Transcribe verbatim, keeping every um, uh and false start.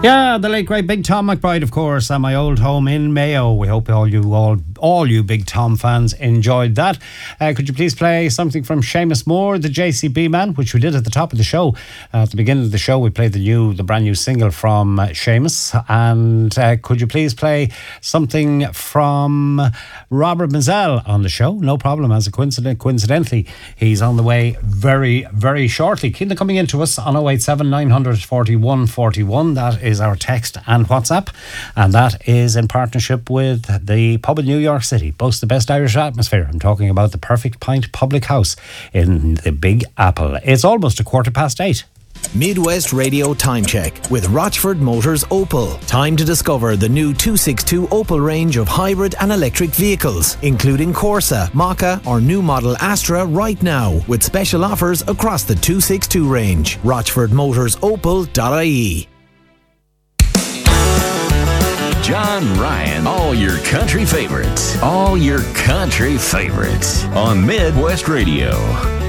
Yeah, the late great Big Tom McBride, of course, and my old home in Mayo. We hope all you all all you Big Tom fans enjoyed that. Uh, could you please play something from Seamus Moore, the J C B man, which we did at the top of the show. Uh, at the beginning of the show, we played the new, the brand new single from uh, Seamus. And uh, could you please play something from Robert Mazel on the show? No problem. As a coincident, coincidentally, he's on the way very, very shortly. Keep them coming into us on oh eight seven, nine hundred, forty-one forty-one. That is our text and WhatsApp, and that is in partnership with the pub in New York City. Boasts the best Irish atmosphere. I'm talking about the Perfect Pint Public House in the Big Apple. It's almost a quarter past eight. Midwest Radio Time Check with Rochford Motors Opel. Time to discover the new two sixty-two Opel range of hybrid and electric vehicles, including Corsa, Maka or new model Astra right now, with special offers across the two sixty-two range. rochford motors opel dot I E. John Ryan, all your country favorites. All your country favorites on Midwest Radio.